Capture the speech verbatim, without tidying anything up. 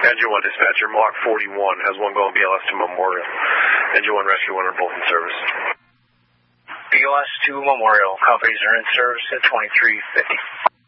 Engine one dispatcher, Mark forty-one, has one going B L S to Memorial. Engine one rescue one are both in service. B L S to Memorial, companies are in service at twenty-three fifty.